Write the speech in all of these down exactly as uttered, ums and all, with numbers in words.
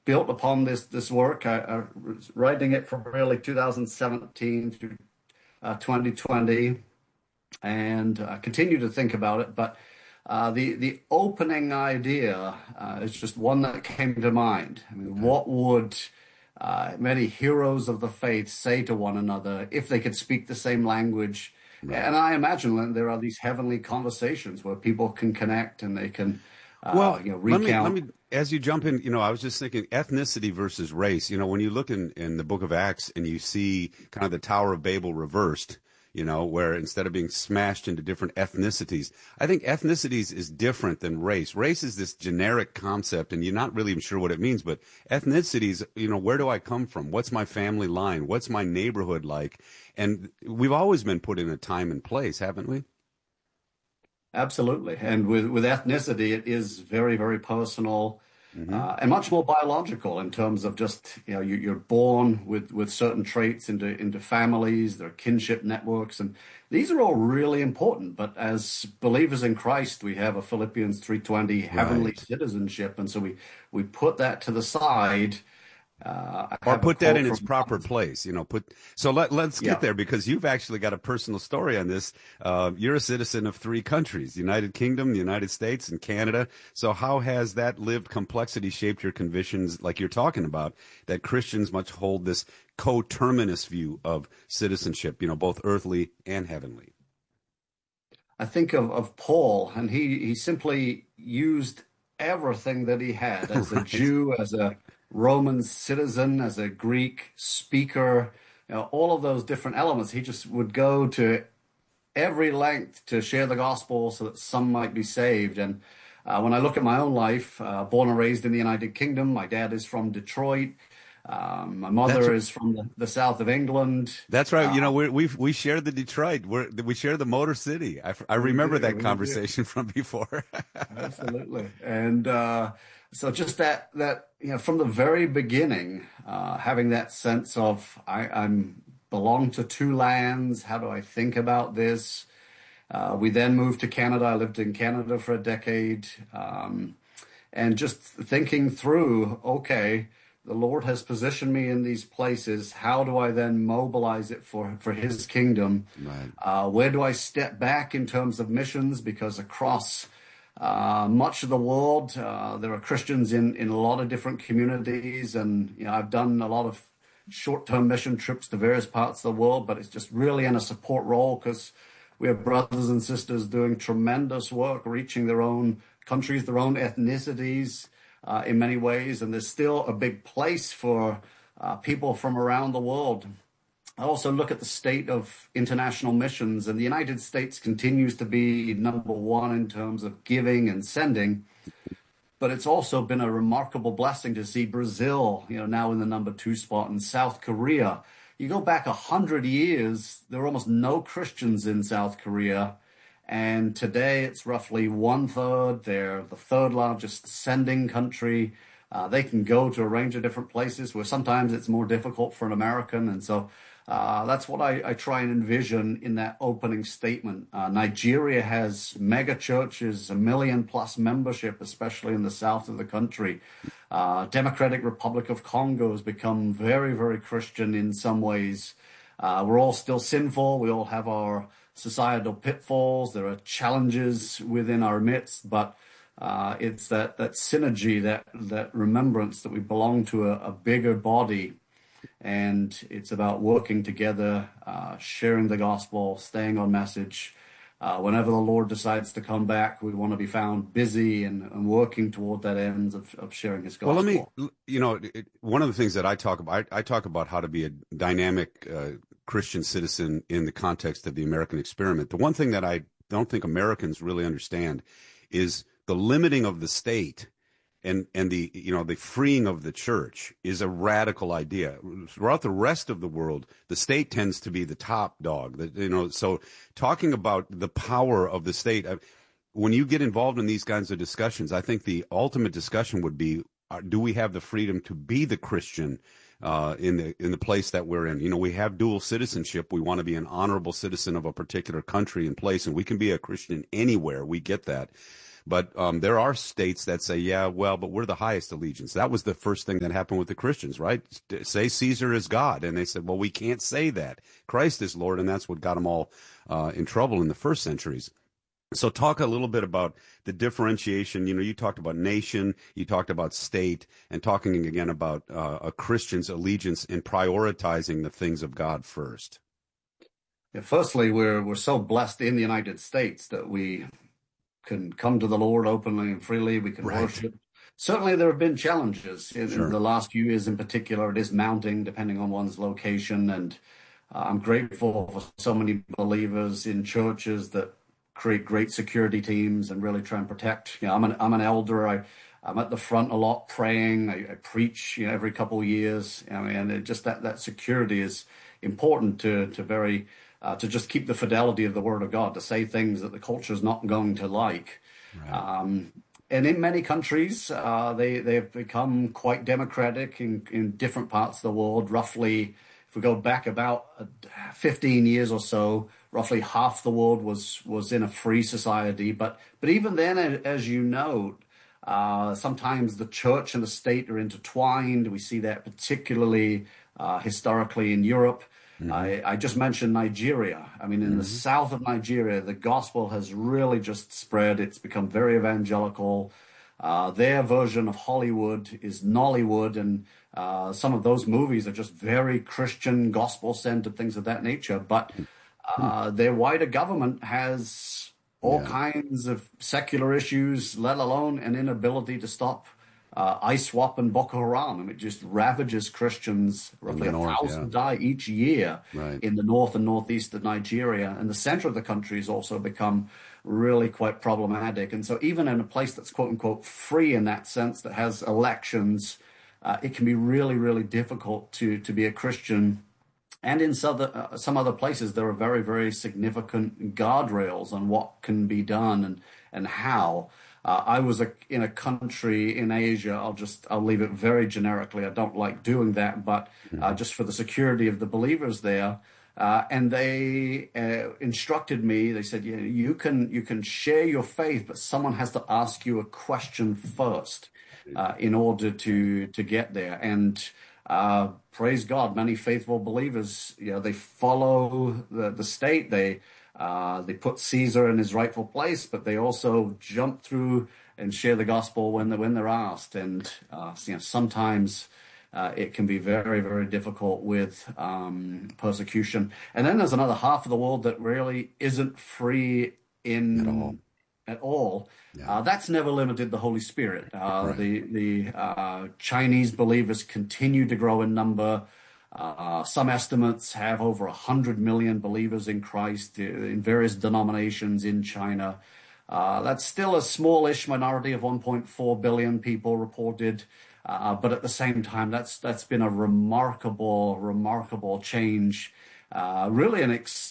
built upon this this work. I, I was writing it from really two thousand seventeen to uh, twenty twenty, and uh, continue to think about it. But uh, the the opening idea uh, is just one that came to mind. I mean, Okay. what would uh, many heroes of the faith say to one another if they could speak the same language? Right. And I imagine that there are these heavenly conversations where people can connect and they can, uh, Well, you know, let me let recount. me as you jump in, you know, I was just thinking ethnicity versus race. You know, when you look in in the book of Acts and you see kind of the Tower of Babel reversed, you know, where instead of being smashed into different ethnicities, I think ethnicities is different than race. Race is this generic concept and you're not really even sure what it means, but ethnicities, you know, where do I come from? What's my family line? What's my neighborhood like? And we've always been put in a time and place, haven't we? Absolutely. And with, with ethnicity, it is very, very personal Hmm. uh, and much more biological in terms of just, you know, you, you're born with, with certain traits into, into families, there are kinship networks, and these are all really important. But as believers in Christ, we have a Philippians three twenty heavenly Right. citizenship. And so we, we put that to the side. Uh, I Or have a put that quote in its from, proper place, you know. Put so let let's get yeah. there because you've actually got a personal story on this. Uh, you're a citizen of three countries: the United Kingdom, the United States, and Canada. So how has that lived complexity shaped your convictions, like you're talking about, that Christians must hold this coterminous view of citizenship, you know, both earthly and heavenly? I think of, of Paul, and he, he simply used everything that he had as a Right. Jew, as a Roman citizen, as a Greek speaker, you know, all of those different elements. He just would go to every length to share the gospel so that some might be saved. And uh, when I look at my own life, uh, born and raised in the United Kingdom, my dad is from Detroit. Um, my That's mother is from the, the south of England. that's right. You Uh, know, we we we share the Detroit. We're, we share the Motor City. I, I we remember do, that we do. conversation from before. Absolutely. And uh, so just that that you know from the very beginning, uh, having that sense of I, I'm belong to two lands. How do I think about this? Uh, we then moved to Canada. I lived in Canada for a decade. Um, and just thinking through, okay, the Lord has positioned me in these places. How do I then mobilize it for, for His kingdom? Right. Uh, where do I step back in terms of missions? Because across uh, much of the world, uh, there are Christians in, in a lot of different communities. And, you know, I've done a lot of short-term mission trips to various parts of the world, but it's just really in a support role because we have brothers and sisters doing tremendous work, reaching their own countries, their own ethnicities uh, in many ways. And there's still a big place for uh, people from around the world. I also look at the state of international missions, and the United States continues to be number one in terms of giving and sending. But it's also been a remarkable blessing to see Brazil, you know, now in the number two spot, and South Korea. You go back a hundred years, there were almost no Christians in South Korea, and today it's roughly one third. They're the third largest sending country. Uh, they can go to a range of different places where sometimes it's more difficult for an American, and so uh, that's what I, I try and envision in that opening statement. Uh, Nigeria has mega churches, a million plus membership, especially in the south of the country. Uh, Democratic Republic of Congo has become very, very Christian in some ways. Uh, we're all still sinful. We all have our societal pitfalls. There are challenges within our midst, but uh, it's that that synergy, that that remembrance that we belong to a, a bigger body, and it's about working together, uh, sharing the gospel, staying on message. Uh, whenever the Lord decides to come back, we want to be found busy and, and working toward that end of, of sharing His Well, let me, gospel. you know, it, one of the things that I talk about, I, I talk about how to be a dynamic uh, Christian citizen in the context of the American experiment. The one thing that I don't think Americans really understand is the limiting of the state and and the you know the freeing of the church is a radical idea. Throughout the rest of the world, the state tends to be the top dog. That you know, so talking about the power of the state. uh, When you get involved in these kinds of discussions, I think the ultimate discussion would be: uh, do we have the freedom to be the Christian uh, in the in the place that we're in? You know, we have dual citizenship. We want to be an honorable citizen of a particular country and place, and we can be a Christian anywhere. We get that. But um, there are states that say, yeah, well, but we're the highest allegiance. That was the first thing that happened with the Christians, right? Say Caesar is God. And they said, well, we can't say that. Christ is Lord. And that's what got them all uh, in trouble in the first centuries. So talk a little bit about the differentiation. You know, you talked about nation, you talked about state, and talking again about uh, a Christian's allegiance in prioritizing the things of God first. Yeah, firstly, we're we're so blessed in the United States that we can come to the Lord openly and freely. We can Right. worship. Certainly, there have been challenges in, Sure. in the last few years in particular. It is mounting depending on one's location. And uh, I'm grateful for so many believers in churches that create great security teams and really try and protect. You know, I'm an I'm an elder. I I'm at the front a lot praying. I, I preach, you know, every couple of years. I mean, and it just that that security is important to to very uh, to just keep the fidelity of the Word of God, to say things that the culture is not going to like. Right. Um, and in many countries, uh, they they've become quite democratic in in different parts of the world. Roughly, if we go back about fifteen years or so, roughly half the world was was in a free society. But but even then, as you note, uh, sometimes the church and the state are intertwined. We see that particularly uh, historically in Europe. Mm-hmm. I, I just mentioned Nigeria. I mean, in mm-hmm. the south of Nigeria, the gospel has really just spread. It's become very evangelical. Uh, their version of Hollywood is Nollywood, and uh, some of those movies are just very Christian, gospel-centered, things of that nature. But uh, their wider government has all yeah. kinds of secular issues, let alone an inability to stop uh, ISWAP and Boko Haram. I mean, it just ravages Christians. Roughly a north, thousand yeah. die each year right. in the north and northeast of Nigeria. And the center of the country has also become really quite problematic. And so even in a place that's quote unquote free in that sense, that has elections, uh, it can be really, really difficult to, to be a Christian. And in some other, uh, some other places, there are very, very significant guardrails on what can be done and, and how. Uh, I was a, in a country in Asia. I'll just, I'll leave it very generically. I don't like doing that, but uh, just for the security of the believers there. Uh, and they uh, instructed me. They said, yeah, you can you can share your faith, but someone has to ask you a question first uh, in order to to get there. And uh, praise God, many faithful believers, you know, they follow the the state. They uh, they put Caesar in his rightful place, but they also jump through and share the gospel when they when they're asked. And uh, you know, sometimes. Uh, it can be very, very difficult with um, persecution. And then there's another half of the world that really isn't free in at all. At all. Yeah. Uh, that's never limited the Holy Spirit. Uh, right. The the uh, Chinese believers continue to grow in number. Uh, some estimates have over one hundred million believers in Christ in various denominations in China. Uh, that's still a smallish minority of one point four billion people reported. Uh, but at the same time, that's that's been a remarkable, remarkable change. Uh, really an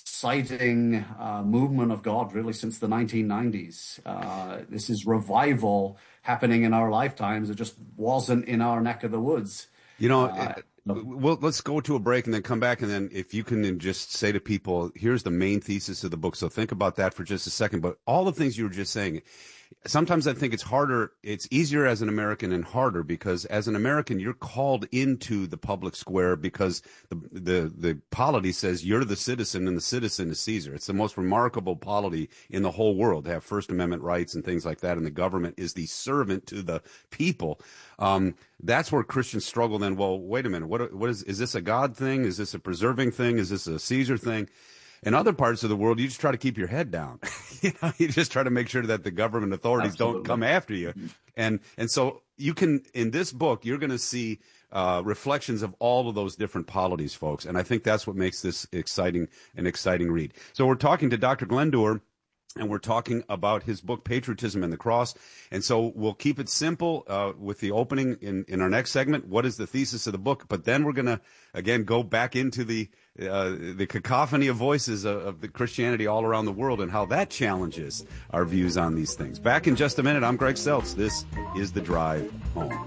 exciting uh, movement of God, really, since the nineteen nineties. Uh, this is revival happening in our lifetimes. It just wasn't in our neck of the woods. You know, uh, well, let's go to a break and then come back. And then if you can just say to people, here's the main thesis of the book. So think about that for just a second. But all the things you were just saying, sometimes I think it's harder, it's easier as an American and harder because as an American, you're called into the public square because the the, the polity says you're the citizen and the citizen is Caesar. It's the most remarkable polity in the whole world to have First Amendment rights and things like that. And the government is the servant to the people. Um, that's where Christians struggle then. Well, wait a minute. What, what is, is this a God thing? Is this a preserving thing? Is this a Caesar thing? In other parts of the world, you just try to keep your head down. you know, you just try to make sure that the government authorities Absolutely. Don't come after you. And and so you can, in this book, you're going to see uh, reflections of all of those different polities, folks. And I think that's what makes this exciting, an exciting read. So we're talking to Doctor Glenn Dewar. And we're talking about his book, Patriotism and the Cross. And so we'll keep it simple uh, with the opening in, in our next segment. What is the thesis of the book? But then we're going to, again, go back into the uh, the cacophony of voices of, of the Christianity all around the world and how that challenges our views on these things. Back in just a minute. I'm Greg Seltz. This is The Drive Home.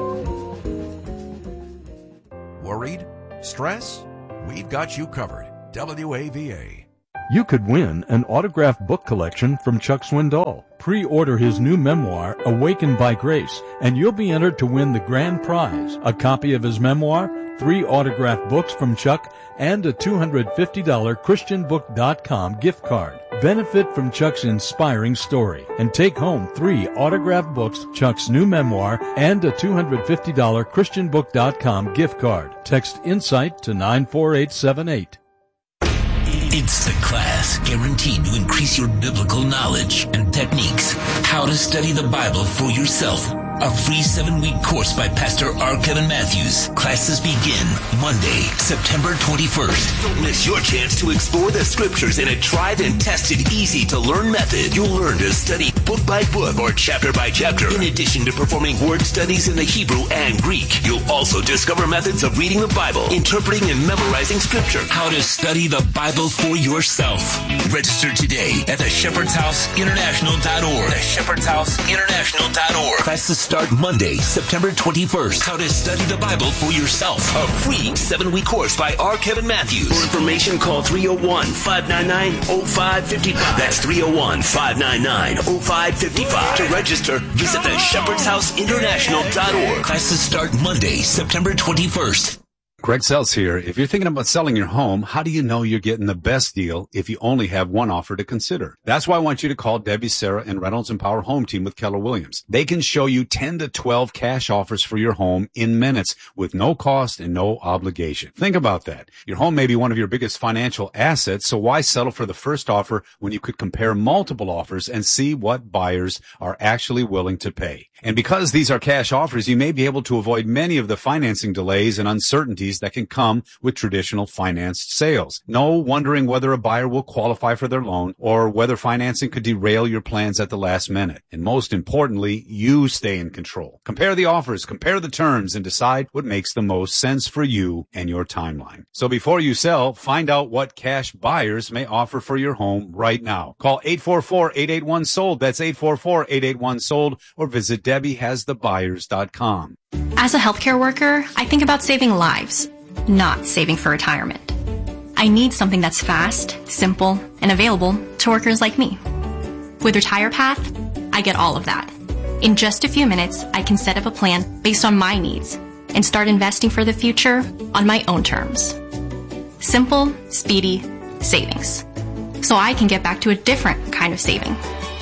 Worried? Stress? We've got you covered. W A V A. You could win an autographed book collection from Chuck Swindoll. Pre-order his new memoir, Awakened by Grace, and you'll be entered to win the grand prize, a copy of his memoir, three autographed books from Chuck, and a two hundred fifty dollars Christian book dot com gift card. Benefit from Chuck's inspiring story and take home three autographed books, Chuck's new memoir, and a two hundred fifty dollars Christian book dot com gift card. Text INSIGHT to nine four eight seven eight. It's the class guaranteed to increase your biblical knowledge and techniques. How to study the Bible for yourself. A free seven-week course by Pastor R. Kevin Matthews. Classes begin Monday, September twenty-first. Don't miss your chance to explore the scriptures in a tried and tested, easy-to-learn method. You'll learn to study book by book or chapter by chapter. In addition to performing word studies in the Hebrew and Greek, you'll also discover methods of reading the Bible, interpreting and memorizing scripture. How to study the Bible for yourself. Register today at the shepherds house international dot org. the shepherds house international dot org. Classes start Monday, September twenty-first. How to study the Bible for yourself. A free seven-week course by R. Kevin Matthews. For information, call three oh one, five nine nine, oh five five five. That's three oh one, five nine nine, oh five five five. To register, visit the shepherds house international dot org. Classes start Monday, September twenty-first. Greg Seltz here. If you're thinking about selling your home, how do you know you're getting the best deal if you only have one offer to consider? That's why I want you to call Debbie, Sarah, and Reynolds and Power Home Team with Keller Williams. They can show you ten to twelve cash offers for your home in minutes with no cost and no obligation. Think about that. Your home may be one of your biggest financial assets, so why settle for the first offer when you could compare multiple offers and see what buyers are actually willing to pay? And because these are cash offers, you may be able to avoid many of the financing delays and uncertainties that can come with traditional financed sales. No wondering whether a buyer will qualify for their loan or whether financing could derail your plans at the last minute. And most importantly, you stay in control. Compare the offers, compare the terms, and decide what makes the most sense for you and your timeline. So before you sell, find out what cash buyers may offer for your home right now. Call eight four four, eight eight one, sold. That's eight four four, eight eight one, sold, or visit Debbie Has The Buyers dot com. As a healthcare worker, I think about saving lives, not saving for retirement. I need something that's fast, simple, and available to workers like me. With RetirePath, I get all of that. In just a few minutes, I can set up a plan based on my needs and start investing for the future on my own terms. Simple, speedy savings. So I can get back to a different kind of saving.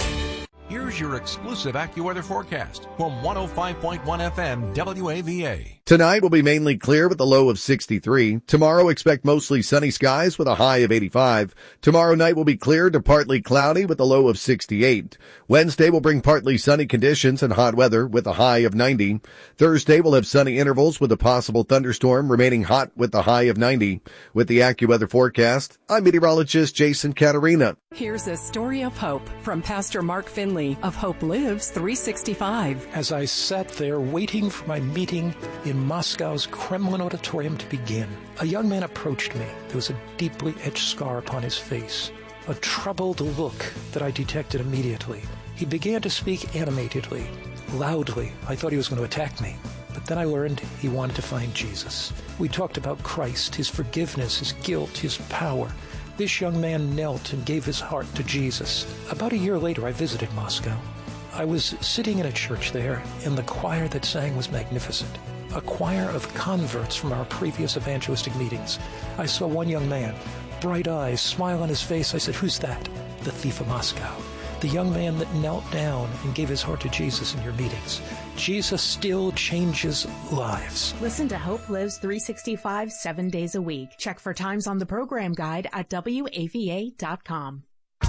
Here's your exclusive AccuWeather forecast from one oh five point one F M W A V A. Tonight will be mainly clear with a low of sixty-three. Tomorrow expect mostly sunny skies with a high of eighty-five. Tomorrow night will be clear to partly cloudy with a low of sixty-eight. Wednesday will bring partly sunny conditions and hot weather with a high of ninety. Thursday will have sunny intervals with a possible thunderstorm remaining hot with a high of ninety. With the AccuWeather forecast, I'm meteorologist Jason Caterina. Here's a story of hope from Pastor Mark Finley of Hope Lives three sixty-five. As I sat there waiting for my meeting in Moscow's Kremlin auditorium to begin, a young man approached me. There was a deeply etched scar upon his face, a troubled look that I detected immediately. He began to speak animatedly, loudly. I thought he was going to attack me, but then I learned he wanted to find Jesus. We talked about Christ, his forgiveness, his guilt, his power. This young man knelt and gave his heart to Jesus. About a year later, I visited Moscow. I was sitting in a church there, and the choir that sang was magnificent. A choir of converts from our previous evangelistic meetings. I saw one young man, bright eyes, smile on his face. I said, "Who's that?" "The thief of Moscow." The young man that knelt down and gave his heart to Jesus in your meetings. Jesus still changes lives. Listen to Hope Lives three sixty-five seven days a week. Check for times on the program guide at W A V A dot com.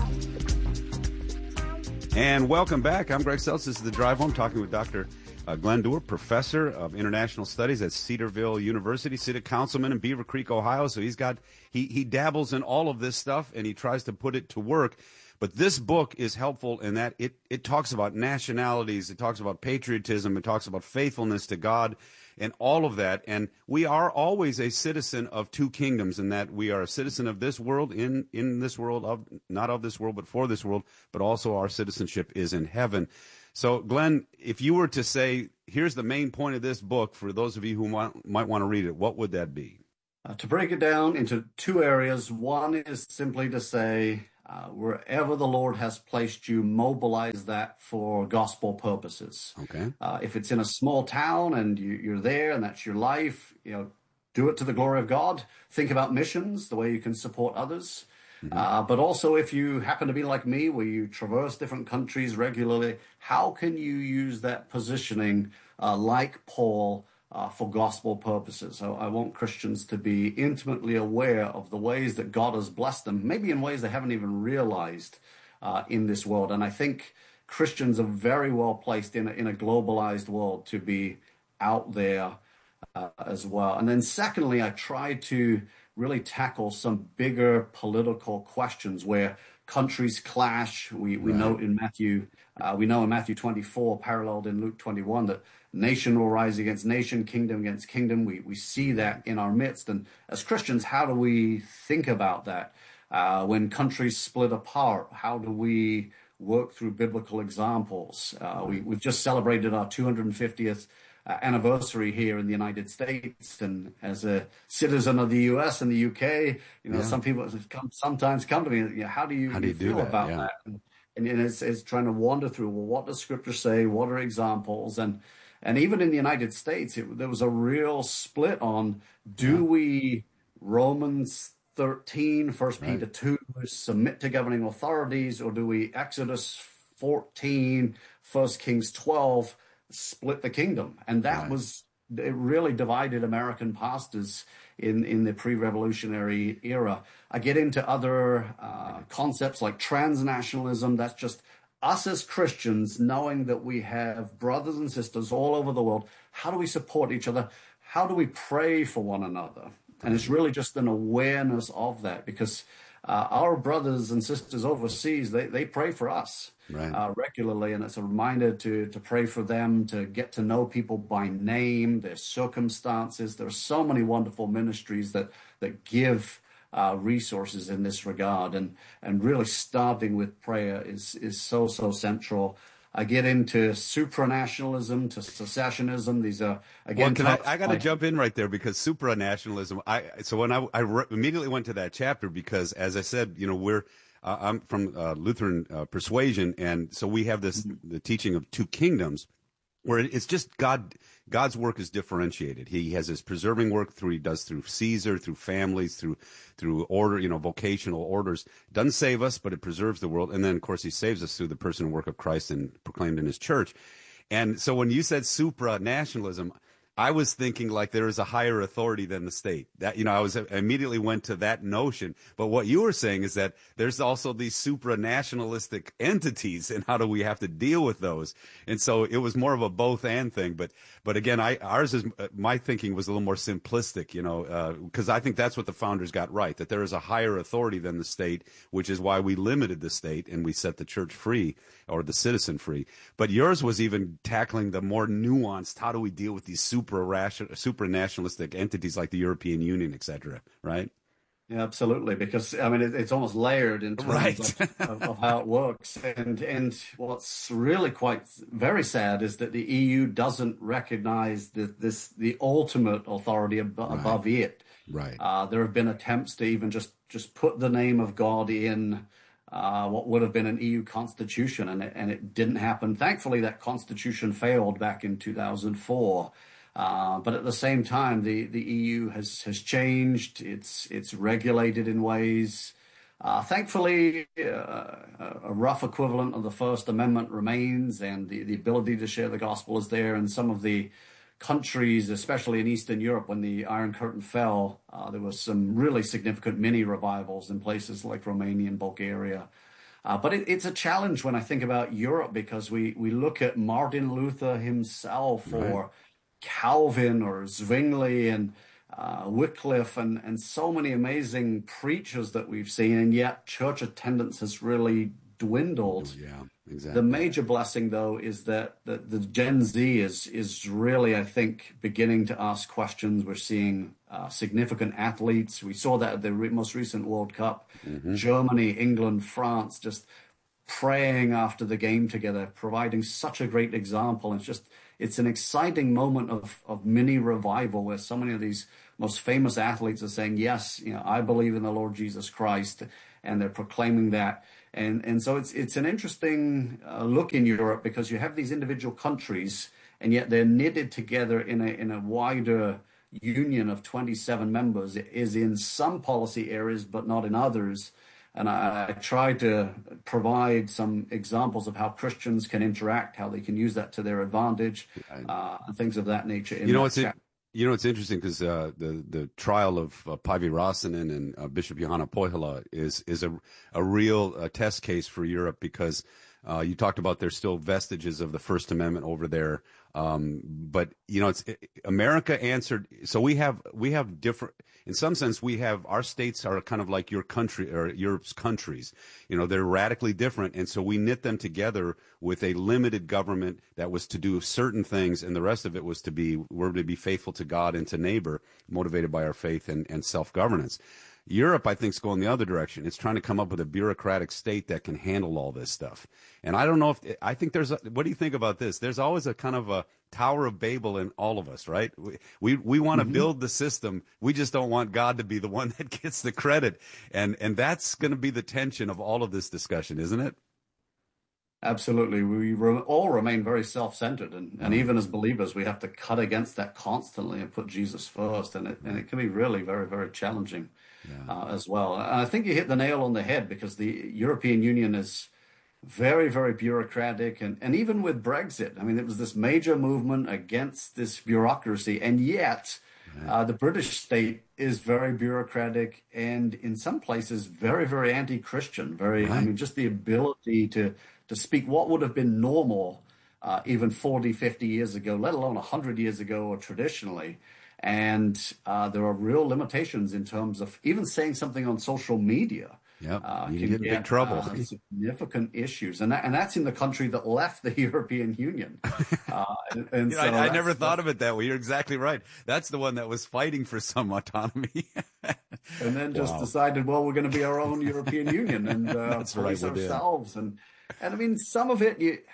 And welcome back. I'm Greg Seltz. This is The Drive Home, talking with Doctor Uh, Glenn Dewar, professor of international studies at Cedarville University, city councilman in Beaver Creek, Ohio. So he's got he he dabbles in all of this stuff, and he tries to put it to work. But this book is helpful in that it it talks about nationalities, it talks about patriotism, it talks about faithfulness to God, and all of that. And we are always a citizen of two kingdoms, in that we are a citizen of this world, in in this world, of not of this world, but for this world. But also our citizenship is in heaven. So, Glenn, if you were to say, here's the main point of this book for those of you who want, might want to read it, what would that be? Uh, to break it down into two areas, one is simply to say, uh, wherever the Lord has placed you, mobilize that for gospel purposes. Okay. Uh, if it's in a small town and you, you're there and that's your life, you know, do it to the glory of God. Think about missions, the way you can support others. Mm-hmm. Uh, but also, if you happen to be like me, where you traverse different countries regularly, how can you use that positioning uh, like Paul uh, for gospel purposes? So I want Christians to be intimately aware of the ways that God has blessed them, maybe in ways they haven't even realized uh, in this world. And I think Christians are very well placed in a, in a globalized world to be out there uh, as well. And then secondly, I try to really tackle some bigger political questions where countries clash. We we right. know in Matthew, uh, we know in Matthew twenty-four, paralleled in Luke twenty-one, that nation will rise against nation, kingdom against kingdom. We we see that in our midst. And as Christians, how do we think about that? Uh, when countries split apart, how do we work through biblical examples? Uh, we, we've just celebrated our two hundred fiftieth Uh, anniversary here in the United States, and as a citizen of the U S and the U K, you know, yeah. some people come, sometimes come to me, you know, how do you, how do you, you feel do that? about yeah. that? And, and it's, it's trying to wander through, well, what does Scripture say? What are examples? And and even in the United States, it, there was a real split on, do yeah. we, Romans thirteen, First right. Peter two, submit to governing authorities, or do we, Exodus fourteen, First Kings twelve, split the kingdom? And that right. was, it really divided American pastors in, in the pre-revolutionary era. I get into other uh, concepts like transnationalism. That's just us as Christians knowing that we have brothers and sisters all over the world. How do we support each other? How do we pray for one another? And it's really just an awareness of that, because uh, our brothers and sisters overseas, they, they pray for us. Right. Uh, regularly, and it's a reminder to to pray for them, to get to know people by name, their circumstances. There are so many wonderful ministries that that give uh, resources in this regard, and and really starting with prayer is is so so central. I get into supranationalism, to secessionism. These are again. Well, can I, I got to jump in right there, because supranationalism. I so when I I re- immediately went to that chapter, because as I said, you know, we're. Uh, I'm from uh, Lutheran uh, persuasion, and so we have this the teaching of two kingdoms, where it's just God. God's work is differentiated. He has his preserving work through he does through Caesar, through families, through through order, you know, vocational orders. It doesn't save us, but it preserves the world, and then of course he saves us through the person and work of Christ and proclaimed in his church. And so when you said supranationalism, I was thinking like there is a higher authority than the state. That, you know, I was I immediately went to that notion. But what you were saying is that there's also these supranationalistic entities, and how do we have to deal with those? And so it was more of a both and thing. But but again, I ours is my thinking was a little more simplistic, you know, because uh, I think that's what the founders got right, that there is a higher authority than the state, which is why we limited the state and we set the church free, or the citizen free. But yours was even tackling the more nuanced, how do we deal with these super supranationalistic entities like the European Union, et cetera, right? Yeah, absolutely. Because I mean, it, it's almost layered in terms right. of, of, of how it works. And and what's really quite very sad is that the E U doesn't recognize the, this the ultimate authority ab- right. above it. Right. Uh, there have been attempts to even just just put the name of God in uh, what would have been an E U constitution, and it, and it didn't happen. Thankfully, that constitution failed back in two thousand four. Uh, but at the same time, the, the E U has, has changed. It's it's regulated in ways. Uh, thankfully, uh, a rough equivalent of the First Amendment remains, and the, the ability to share the gospel is there. And some of the countries, especially in Eastern Europe, when the Iron Curtain fell, uh, there was some really significant mini revivals in places like Romania and Bulgaria. Uh, but it, it's a challenge when I think about Europe, because we, we look at Martin Luther himself, right. or Calvin or Zwingli and uh, Wycliffe and, and so many amazing preachers that we've seen, and yet church attendance has really dwindled. Yeah, exactly. The major blessing, though, is that, that the Gen Z is is really, I think, beginning to ask questions. We're seeing uh, significant athletes. We saw that at the re- most recent World Cup. Mm-hmm. Germany, England, France, just praying after the game together, providing such a great example. It's just It's an exciting moment of, of mini revival, where so many of these most famous athletes are saying, yes, you know, I believe in the Lord Jesus Christ, and they're proclaiming that. And and so it's it's an interesting uh, look in Europe, because you have these individual countries, and yet they're knitted together in a in a wider union of twenty-seven members. It is in some policy areas, but not in others. And I, I try to provide some examples of how Christians can interact, how they can use that to their advantage, uh, and things of that nature. In you know, that it's chapter. You know, it's interesting because uh, the the trial of uh, Päivi Räsänen and uh, Bishop Johanna Pohjola is is a a real uh, test case for Europe, because uh, you talked about there's still vestiges of the First Amendment over there, um, but you know, it's it, America answered. So we have we have different. In some sense, we have our states are kind of like your country or Europe's countries. You know, they're radically different, and so we knit them together with a limited government that was to do certain things, and the rest of it was to be we're to be faithful to God and to neighbor, motivated by our faith and, and self-governance. Europe, I think, is going the other direction. It's trying to come up with a bureaucratic state that can handle all this stuff. And I don't know if I think there's a, what do you think about this? There's always a kind of a Tower of Babel in all of us, right? We we, we want to mm-hmm. build the system. We just don't want God to be the one that gets the credit. And and that's going to be the tension of all of this discussion, isn't it? Absolutely. We re- all remain very self-centered. And, and even as believers, we have to cut against that constantly and put Jesus first. And it, and it can be really very, very challenging yeah. uh, as well. And I think you hit the nail on the head, because the European Union is very, very bureaucratic. And, and even with Brexit, I mean, it was this major movement against this bureaucracy. And yet right. uh, the British state is very bureaucratic and in some places very, very anti-Christian. Very, right. I mean, just the ability to to speak what would have been normal uh, even forty, fifty years ago, let alone one hundred years ago or traditionally. And uh, there are real limitations in terms of even saying something on social media. Yeah, uh, you can get in get big trouble. Uh, significant issues. And, that, and that's in the country that left the European Union. Uh, and, and you so know, I, I never thought of it that way. You're exactly right. That's the one that was fighting for some autonomy. And then just wow. decided, well, we're going to be our own European Union and uh, That's police right, ourselves. And And I mean, some of it, you,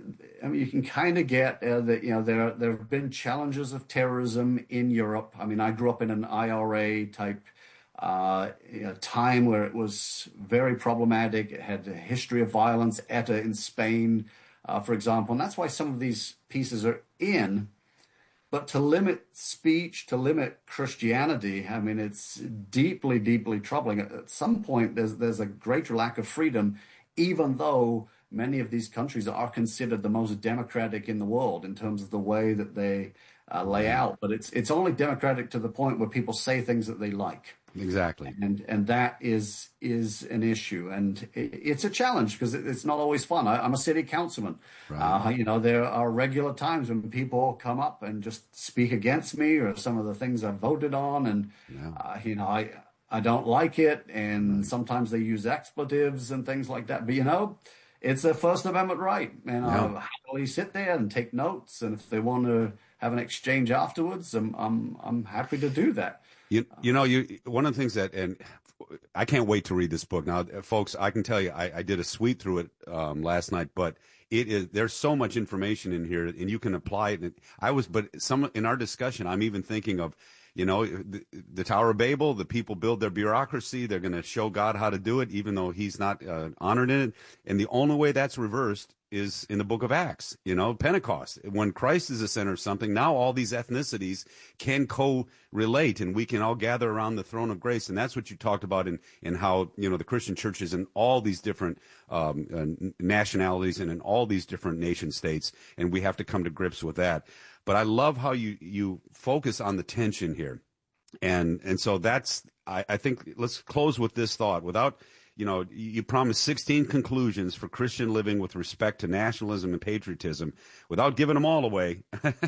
I mean, you can kind of get uh, that, you know, there there have been challenges of terrorism in Europe. I mean, I grew up in an I R A type uh, you know, time where it was very problematic. It had a history of violence, ETA in Spain, uh, for example. And that's why some of these pieces are in. But to limit speech, to limit Christianity, I mean, it's deeply, deeply troubling. At some point, there's there's a greater lack of freedom, even though many of these countries are considered the most democratic in the world in terms of the way that they uh, lay out. But it's it's only democratic to the point where people say things that they like. Exactly. And and that is is an issue. And it, it's a challenge because it, it's not always fun. I, I'm a city councilman. Right. Uh, you know, there are regular times when people come up and just speak against me or some of the things I've voted on. And, yeah. uh, you know, I... I don't like it, and sometimes they use expletives and things like that. But, you know, it's a First Amendment right, and yeah. I'll happily sit there and take notes. And if they want to have an exchange afterwards, I'm I'm, I'm happy to do that. You you know, you one of the things that, and I can't wait to read this book. Now, folks, I can tell you, I, I did a sweep through it um, last night, but it is there's so much information in here, and you can apply it. And I was, but some in our discussion, I'm even thinking of. You know, the, the Tower of Babel, the people build their bureaucracy. They're going to show God how to do it, even though he's not uh, honored in it. And the only way that's reversed is in the book of Acts, you know, Pentecost. When Christ is the center of something, now all these ethnicities can co-relate, and we can all gather around the throne of grace. And that's what you talked about in, in how, you know, the Christian churches in all these different um, uh, nationalities and in all these different nation states. And we have to come to grips with that. But I love how you, you focus on the tension here. And and so that's, I, I think, let's close with this thought. Without, you know, you promised sixteen conclusions for Christian living with respect to nationalism and patriotism. Without giving them all away,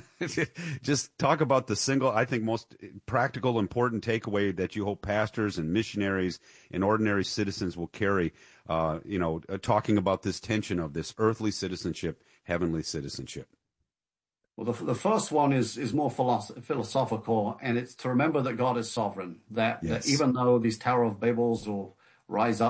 just talk about the single, I think, most practical, important takeaway that you hope pastors and missionaries and ordinary citizens will carry, uh, you know, uh, talking about this tension of this earthly citizenship, heavenly citizenship. Well, the, the first one is is more philosoph- philosophical, and it's to remember that God is sovereign, that, yes. that even though these Tower of Babels will rise up,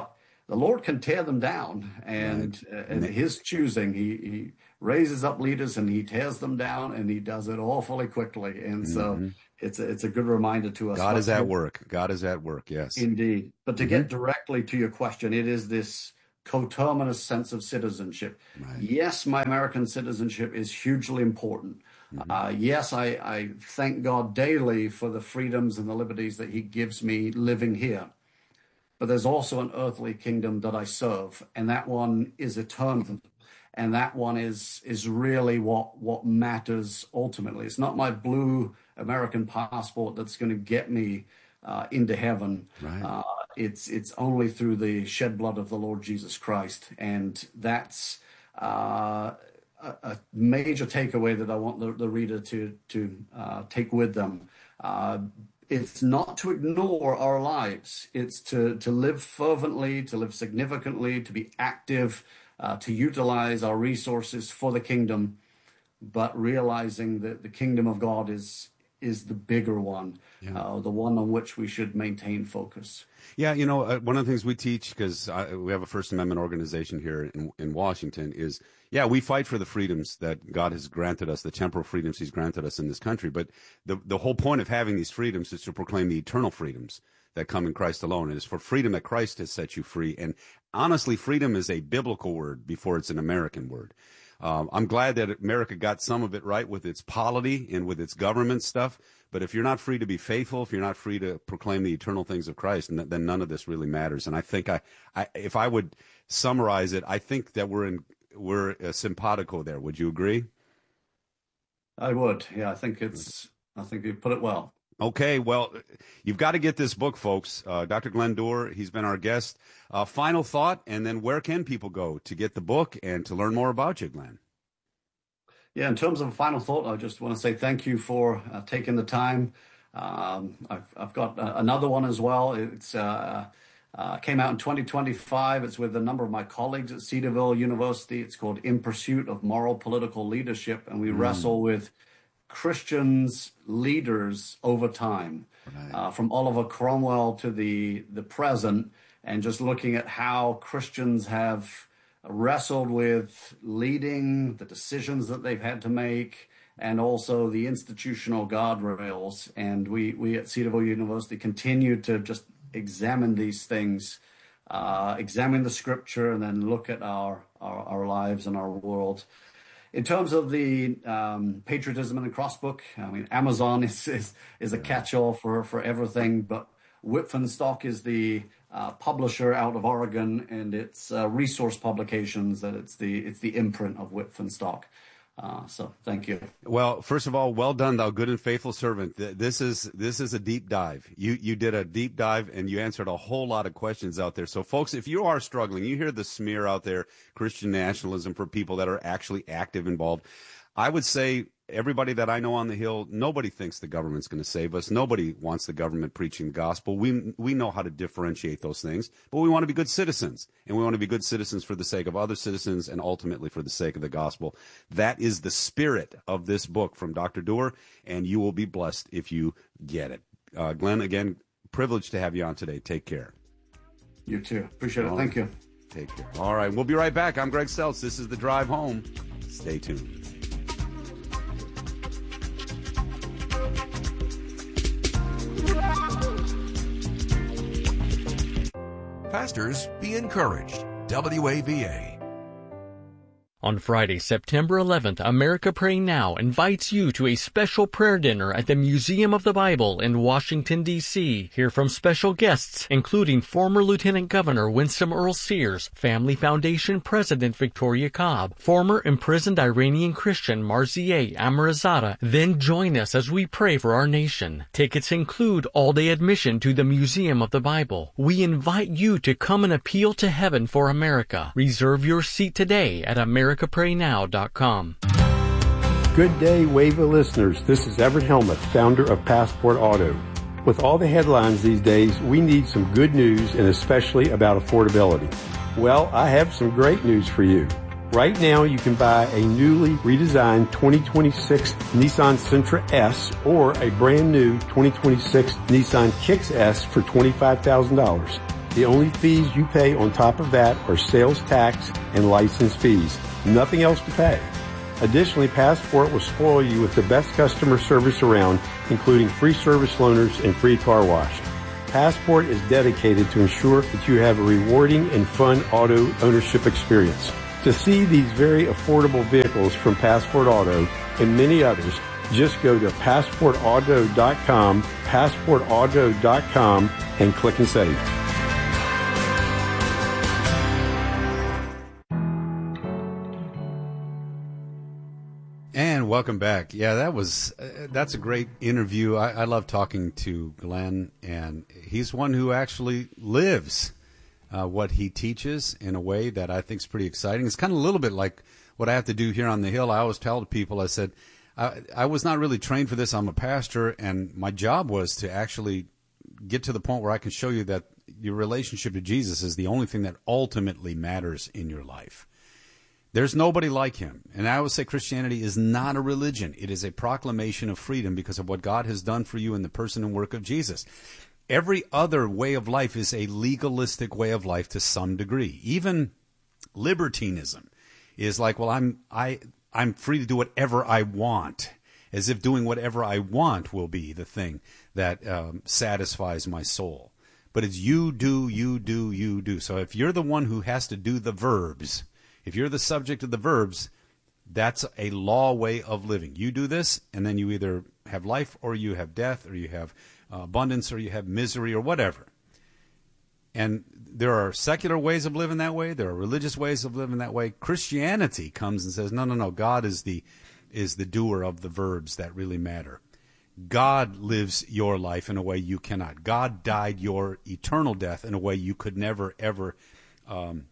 the Lord can tear them down, and right. uh, and His choosing, He He raises up leaders and He tears them down, and He does it awfully quickly. And so mm-hmm. it's a, it's a good reminder to us. God is at work. God is at work. Yes, indeed. But to mm-hmm. get directly to your question, it is this coterminous sense of citizenship. Right. Yes, my American citizenship is hugely important. Mm-hmm. Uh, yes, I, I thank God daily for the freedoms and the liberties that He gives me living here. But there's also an earthly kingdom that I serve, and that one is eternal. And that one is is really what what matters ultimately. It's not my blue American passport that's going to get me uh, into heaven. Right. Uh, it's it's only through the shed blood of the Lord Jesus Christ, and that's uh, a, a major takeaway that I want the, the reader to to uh, take with them. Uh, It's not to ignore our lives. It's to, to live fervently, to live significantly, to be active, uh, to utilize our resources for the kingdom, but realizing that the kingdom of God is is the bigger one, yeah. uh, the one on which we should maintain focus. Yeah, you know, uh, one of the things we teach, because we have a First Amendment organization here in, in Washington, is, yeah, we fight for the freedoms that God has granted us, the temporal freedoms He's granted us in this country. But the the whole point of having these freedoms is to proclaim the eternal freedoms that come in Christ alone. It is for freedom that Christ has set you free. And honestly, freedom is a biblical word before it's an American word. Um, I'm glad that America got some of it right with its polity and with its government stuff. But if you're not free to be faithful, if you're not free to proclaim the eternal things of Christ, then none of this really matters. And I think I, I if I would summarize it, I think that we're in we're a simpatico there. Would you agree? I would. Yeah, I think it's. I think you put it well. Okay, well, you've got to get this book, folks. Uh, Doctor Glenn Doerr, he's been our guest. Uh, final thought, and then where can people go to get the book and to learn more about you, Glenn? Yeah, in terms of a final thought, I just want to say thank you for uh, taking the time. Um, I've, I've got uh, another one as well. It's uh, uh, came out in twenty twenty-five. It's with a number of my colleagues at Cedarville University. It's called In Pursuit of Moral Political Leadership, and we mm. wrestle with Christians, leaders over time, right. uh, from Oliver Cromwell to the the present, and just looking at how Christians have wrestled with leading, the decisions that they've had to make, and also the institutional guardrails. And we, we at Cedarville University continue to just examine these things, uh, examine the scripture, and then look at our, our, our lives and our world. In terms of the um, Patriotism and the Cross book, I mean, Amazon is is, is a catch-all for, for everything, but Whitford Stock is the uh, publisher out of Oregon, and it's uh, Resource Publications that it's the it's the imprint of Whitford Stock. Uh, so thank you. Well, first of all, well done, thou good and faithful servant. This is this is a deep dive. You you did a deep dive, and you answered a whole lot of questions out there. So, folks, if you are struggling, you hear the smear out there, Christian nationalism for people that are actually active, involved. I would say everybody that I know on the Hill, nobody thinks the government's going to save us. Nobody wants the government preaching the gospel. We we know how to differentiate those things, but we want to be good citizens, and we want to be good citizens for the sake of other citizens and ultimately for the sake of the gospel. That is the spirit of this book from Doctor Doerr, and you will be blessed if you get it. Uh, Glenn, again, privileged to have you on today. Take care. You too. Appreciate it. Thank you. Take care. All right. We'll be right back. I'm Greg Seltz. This is The Drive Home. Stay tuned. Pastors, be encouraged. W A V A. On Friday, September eleventh, America Pray Now invites you to a special prayer dinner at the Museum of the Bible in Washington, D C Hear from special guests, including former Lieutenant Governor Winsome Earl Sears, Family Foundation President Victoria Cobb, former imprisoned Iranian Christian Marzieh Amirzadeh. Then join us as we pray for our nation. Tickets include all-day admission to the Museum of the Bible. We invite you to come and appeal to heaven for America. Reserve your seat today at America Pray Now dot com. Good day, Wava listeners. This is Everett Helmuth, founder of Passport Auto. With all the headlines these days, we need some good news, and especially about affordability. Well, I have some great news for you. Right now, you can buy a newly redesigned twenty twenty-six Nissan Sentra S or a brand new twenty twenty-six Nissan Kicks S for twenty-five thousand dollars. The only fees you pay on top of that are sales tax and license fees. Nothing else to pay. Additionally, Passport will spoil you with the best customer service around, including free service loaners and free car wash. Passport is dedicated to ensure that you have a rewarding and fun auto ownership experience. To see these very affordable vehicles from Passport Auto and many others, just go to passport auto dot com, passport auto dot com, and click and save. And welcome back. Yeah, that was uh, that's a great interview. I, I love talking to Glenn, and he's one who actually lives uh, what he teaches in a way that I think is pretty exciting. It's kind of a little bit like what I have to do here on the Hill. I always tell people, I said, I, I was not really trained for this. I'm a pastor, and my job was to actually get to the point where I can show you that your relationship to Jesus is the only thing that ultimately matters in your life. There's nobody like him. And I always say Christianity is not a religion. It is a proclamation of freedom because of what God has done for you in the person and work of Jesus. Every other way of life is a legalistic way of life to some degree. Even libertinism is like, well, I'm I I'm free to do whatever I want, as if doing whatever I want will be the thing that um, satisfies my soul. But it's you do, you do, you do. So if you're the one who has to do the verbs, if you're the subject of the verbs, that's a law way of living. You do this, and then you either have life or you have death or you have uh, abundance or you have misery or whatever. And there are secular ways of living that way. There are religious ways of living that way. Christianity comes and says, no, no, no, God is the is the doer of the verbs that really matter. God lives your life in a way you cannot. God died your eternal death in a way you could never, ever um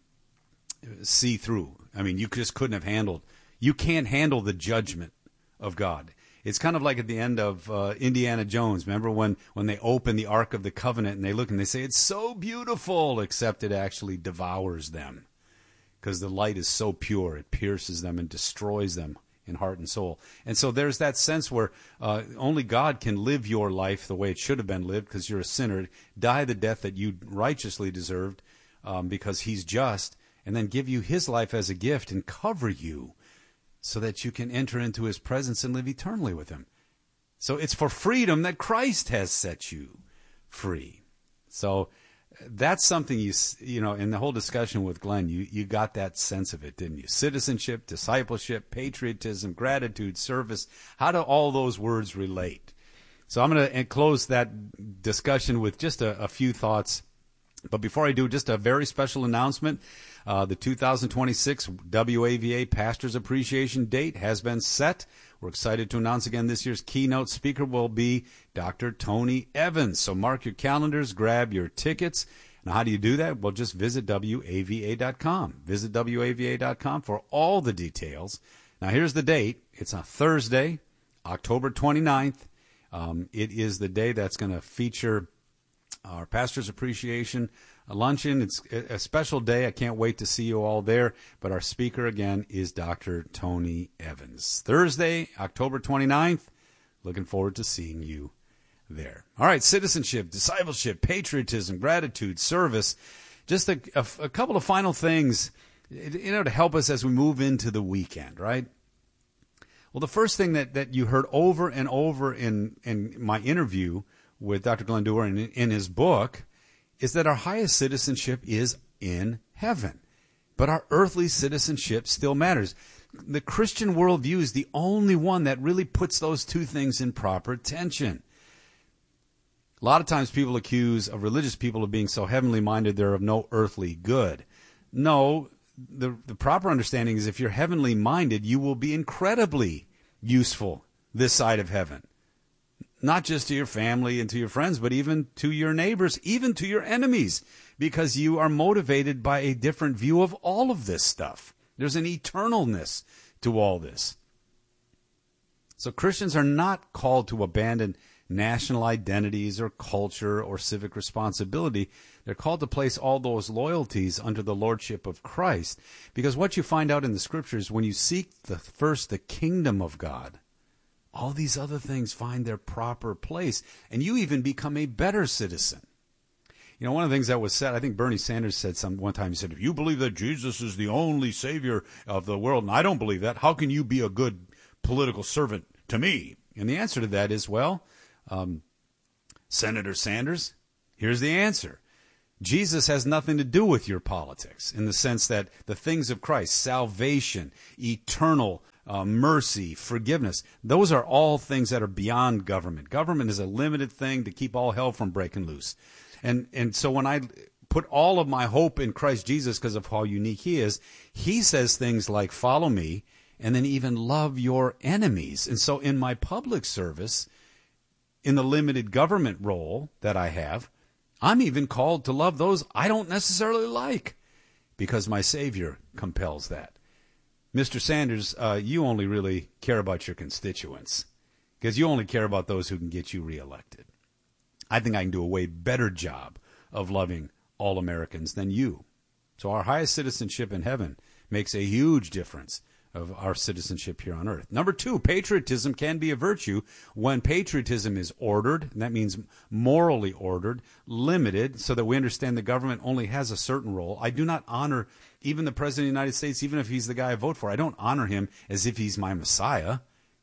see through. I mean, you just couldn't have handled. You can't handle the judgment of God. It's kind of like at the end of uh, Indiana Jones. Remember when, when they open the Ark of the Covenant and they look and they say, it's so beautiful, except it actually devours them because the light is so pure. It pierces them and destroys them in heart and soul. And so there's that sense where uh, only God can live your life the way it should have been lived because you're a sinner, die the death that you righteously deserved um, because he's just, and then give you his life as a gift and cover you so that you can enter into his presence and live eternally with him. So it's for freedom that Christ has set you free. So that's something you, you know, in the whole discussion with Glenn, you, you got that sense of it, didn't you? Citizenship, discipleship, patriotism, gratitude, service. How do all those words relate? So I'm going to close that discussion with just a, a few thoughts. But before I do, just a very special announcement. Uh, the two thousand twenty-six W A V A Pastors Appreciation Date has been set. We're excited to announce again this year's keynote speaker will be Doctor Tony Evans. So mark your calendars, grab your tickets. Now, how do you do that? Well, just visit W A V A dot com. Visit W A V A dot com for all the details. Now, here's the date. It's on Thursday, October twenty-ninth. Um, it is the day that's going to feature our Pastors Appreciation Luncheon. It's a special day. I can't wait to see you all there. But our speaker, again, is Doctor Tony Evans. Thursday, October twenty-ninth. Looking forward to seeing you there. All right, citizenship, discipleship, patriotism, gratitude, service. Just a, a, a couple of final things, you know, to help us as we move into the weekend, right? Well, the first thing that, that you heard over and over in, in my interview with Doctor Glenn Dewar in, in his book is that our highest citizenship is in heaven. But our earthly citizenship still matters. The Christian worldview is the only one that really puts those two things in proper tension. A lot of times people accuse of religious people of being so heavenly minded they're of no earthly good. No, the, the proper understanding is if you're heavenly minded, you will be incredibly useful this side of heaven. Not just to your family and to your friends, but even to your neighbors, even to your enemies, because you are motivated by a different view of all of this stuff. There's an eternalness to all this. So Christians are not called to abandon national identities or culture or civic responsibility. They're called to place all those loyalties under the lordship of Christ. Because what you find out in the scriptures, when you seek the first the kingdom of God, all these other things find their proper place, and you even become a better citizen. You know, one of the things that was said, I think Bernie Sanders said some one time, he said, if you believe that Jesus is the only savior of the world, and I don't believe that, how can you be a good political servant to me? And the answer to that is, well, um, Senator Sanders, here's the answer. Jesus has nothing to do with your politics in the sense that the things of Christ, salvation, eternal uh, mercy, forgiveness, those are all things that are beyond government. Government is a limited thing to keep all hell from breaking loose. And and so when I put all of my hope in Christ Jesus because of how unique he is, he says things like, follow me, and then even love your enemies. And so in my public service, in the limited government role that I have, I'm even called to love those I don't necessarily like because my Savior compels that. Mister Sanders, uh, you only really care about your constituents because you only care about those who can get you reelected. I think I can do a way better job of loving all Americans than you. So our highest citizenship in heaven makes a huge difference of our citizenship here on earth. Number two, patriotism can be a virtue when patriotism is ordered, and that means morally ordered, limited, so that we understand the government only has a certain role. I do not honor even the President of the United States, even if he's the guy I vote for. I don't honor him as if he's my Messiah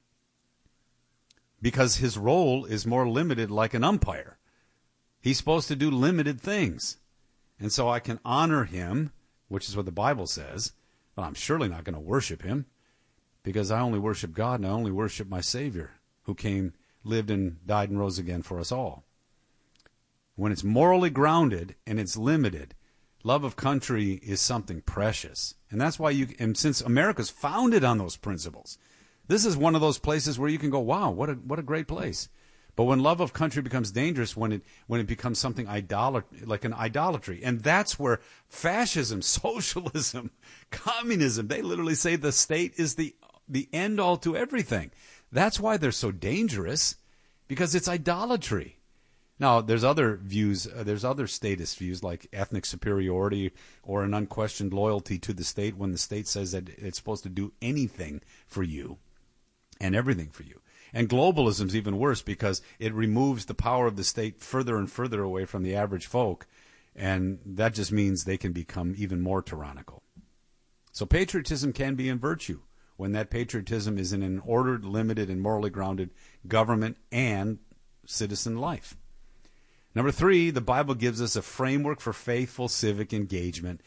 because his role is more limited like an umpire. He's supposed to do limited things. And so I can honor him, which is what the Bible says, but I'm surely not going to worship him because I only worship God and I only worship my Savior who came, lived, and died and rose again for us all. When it's morally grounded and it's limited, love of country is something precious. And that's why you, and since America's founded on those principles, this is one of those places where you can go, wow, what a, what a great place. But when love of country becomes dangerous, when it when it becomes something idolat- like an idolatry, and that's where fascism, socialism, communism, they literally say the state is the the end all to everything. That's why they're so dangerous, because it's idolatry. Now, there's other views, uh, there's other statist views like ethnic superiority or an unquestioned loyalty to the state when the state says that it's supposed to do anything for you and everything for you. And globalism is even worse because it removes the power of the state further and further away from the average folk, and that just means they can become even more tyrannical. So patriotism can be in virtue when that patriotism is in an ordered, limited, and morally grounded government and citizen life. Number three, the Bible gives us a framework for faithful civic engagement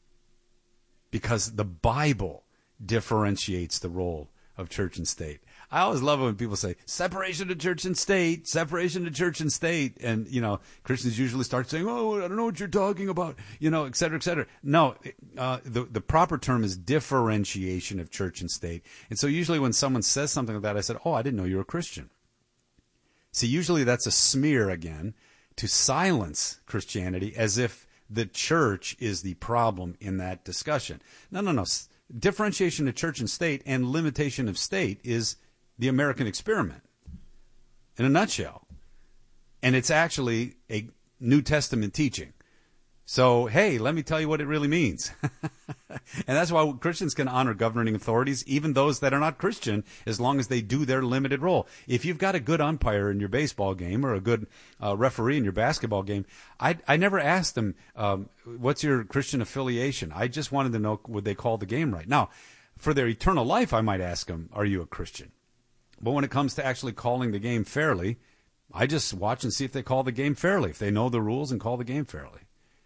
because the Bible differentiates the role of church and state. I always love it when people say separation of church and state, separation of church and state. And, you know, Christians usually start saying, oh, I don't know what you're talking about, you know, et cetera, et cetera. No, uh, the, the proper term is differentiation of church and state. And so usually when someone says something like that, I said, oh, I didn't know you were a Christian. See, usually that's a smear again to silence Christianity as if the church is the problem in that discussion. No, no, no. Differentiation of church and state and limitation of state is the American experiment in a nutshell. And it's actually a New Testament teaching. So, hey, let me tell you what it really means. And that's why Christians can honor governing authorities, even those that are not Christian, as long as they do their limited role. If you've got a good umpire in your baseball game or a good uh, referee in your basketball game, I, I never asked them, um, what's your Christian affiliation? I just wanted to know, would they call the game right? Now, for their eternal life, I might ask them, are you a Christian? But when it comes to actually calling the game fairly, I just watch and see if they call the game fairly, if they know the rules and call the game fairly.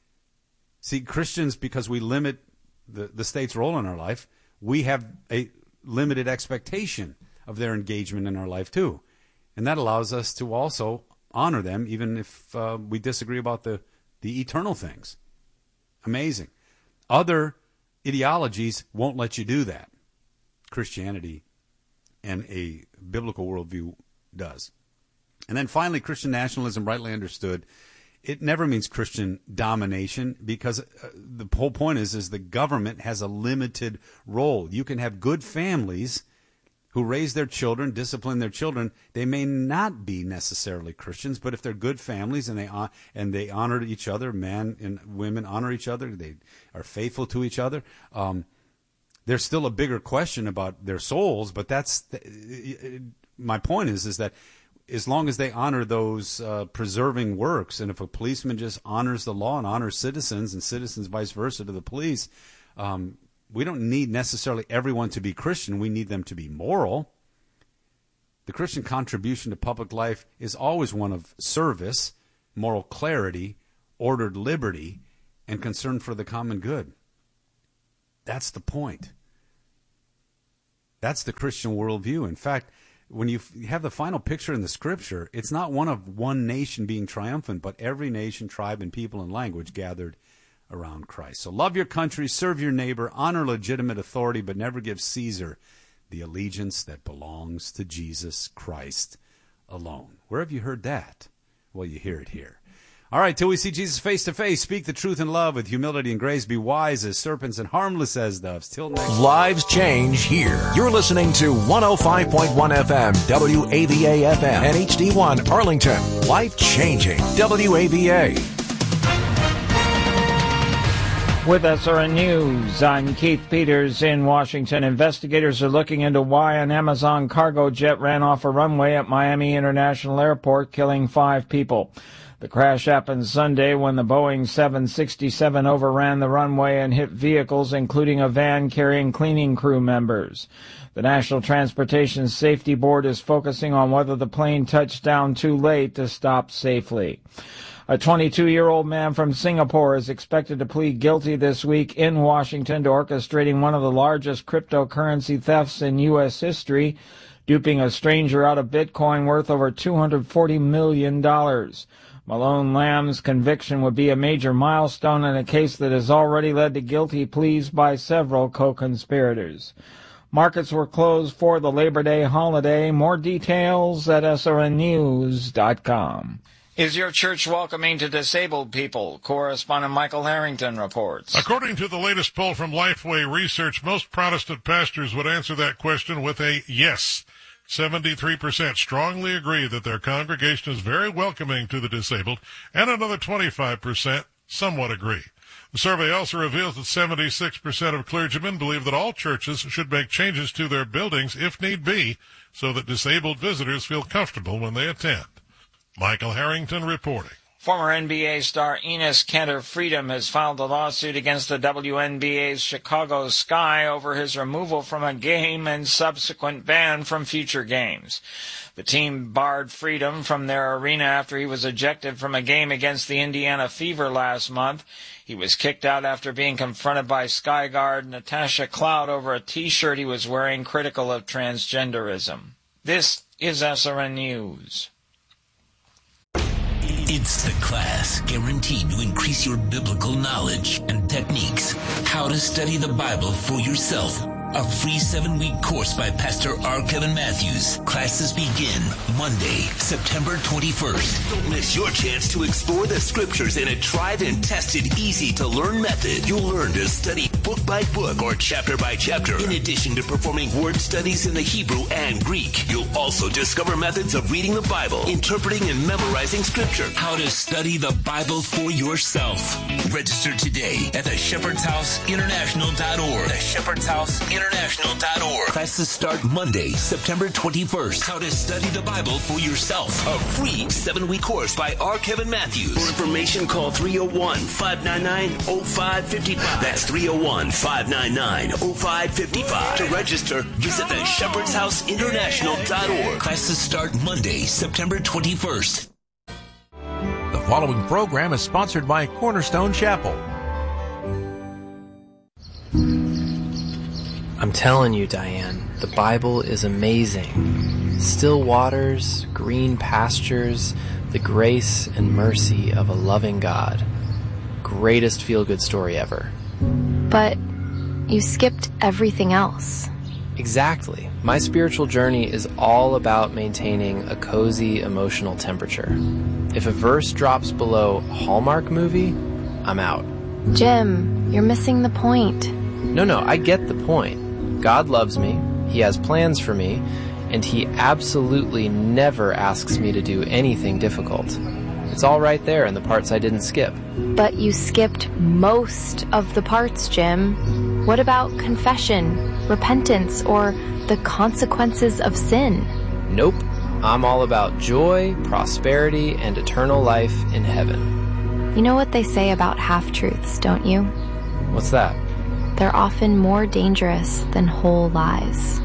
See, Christians, because we limit the, the state's role in our life, we have a limited expectation of their engagement in our life too. And that allows us to also honor them even if uh, we disagree about the, the eternal things. Amazing. Other ideologies won't let you do that. Christianity and a biblical worldview does. And then finally, Christian nationalism, rightly understood, it never means Christian domination because uh, the whole point is, is the government has a limited role. You can have good families who raise their children, discipline their children. They may not be necessarily Christians, but if they're good families and they uh, and they honor each other, men and women honor each other, they are faithful to each other, um, there's still a bigger question about their souls, but that's the, my point is, is that as long as they honor those uh, preserving works. And if a policeman just honors the law and honors citizens and citizens vice versa to the police, um, we don't need necessarily everyone to be Christian. We need them to be moral. The Christian contribution to public life is always one of service, moral clarity, ordered liberty, and concern for the common good. That's the point. That's the Christian worldview. In fact, when you have the final picture in the Scripture, it's not one of one nation being triumphant, but every nation, tribe, and people and language gathered around Christ. So love your country, serve your neighbor, honor legitimate authority, but never give Caesar the allegiance that belongs to Jesus Christ alone. Where have you heard that? Well, you hear it here. All right, till we see Jesus face to face, speak the truth in love with humility and grace, be wise as serpents and harmless as doves. Till next time. Lives change here. You're listening to one oh five point one F M, W A V A F M, and H D one Arlington. Life changing. W A V A. With S R N News, I'm Keith Peters in Washington. Investigators are looking into why an Amazon cargo jet ran off a runway at Miami International Airport, killing five people. The crash happened Sunday when the Boeing seven sixty-seven overran the runway and hit vehicles, including a van carrying cleaning crew members. The National Transportation Safety Board is focusing on whether the plane touched down too late to stop safely. A twenty-two-year-old man from Singapore is expected to plead guilty this week in Washington to orchestrating one of the largest cryptocurrency thefts in U S history, duping a stranger out of Bitcoin worth over two hundred forty million dollars. Malone Lamb's conviction would be a major milestone in a case that has already led to guilty pleas by several co-conspirators. Markets were closed for the Labor Day holiday. More details at S R N news dot com. Is your church welcoming to disabled people? Correspondent Michael Harrington reports. According to the latest poll from Lifeway Research, most Protestant pastors would answer that question with a yes. seventy-three percent strongly agree that their congregation is very welcoming to the disabled, and another twenty-five percent somewhat agree. The survey also reveals that seventy-six percent of clergymen believe that all churches should make changes to their buildings if need be, so that disabled visitors feel comfortable when they attend. Michael Harrington reporting. Former N B A star Enes Kanter Freedom has filed a lawsuit against the W N B A's Chicago Sky over his removal from a game and subsequent ban from future games. The team barred Freedom from their arena after he was ejected from a game against the Indiana Fever last month. He was kicked out after being confronted by Sky guard Natasha Cloud over a T-shirt he was wearing critical of transgenderism. This is S R N News. It's the class guaranteed to increase your biblical knowledge and techniques. How to study the Bible for yourself. A free seven-week course by Pastor R. Kevin Matthews. Classes begin Monday, September twenty-first. Don't miss your chance to explore the scriptures in a tried and tested, easy-to-learn method. You'll learn to study book by book or chapter by chapter. In addition to performing word studies in the Hebrew and Greek, you'll also discover methods of reading the Bible, interpreting and memorizing scripture. How to study the Bible for yourself. Register today at the Shepherd's House International dot org. The Shepherd's House International dot org. Classes start Monday, September twenty-first. How to study the Bible for yourself. A free seven-week course by R. Kevin Matthews. For information, call three oh one, five nine nine, oh five five five. That's three oh one, five nine nine, oh five five five. To register, visit the Shepherd's House International dot org. Classes start Monday, September twenty-first. The following program is sponsored by Cornerstone Chapel. I'm telling you, Diane, the Bible is amazing. Still waters, green pastures, the grace and mercy of a loving God. Greatest feel-good story ever. But you skipped everything else. Exactly. My spiritual journey is all about maintaining a cozy emotional temperature. If a verse drops below Hallmark movie, I'm out. Jim, you're missing the point. No, no, I get the point. God loves me, He has plans for me, and He absolutely never asks me to do anything difficult. It's all right there in the parts I didn't skip. But you skipped most of the parts, Jim. What about confession, repentance, or the consequences of sin? Nope. I'm all about joy, prosperity, and eternal life in heaven. You know what they say about half-truths, don't you? What's that? They're often more dangerous than whole lies.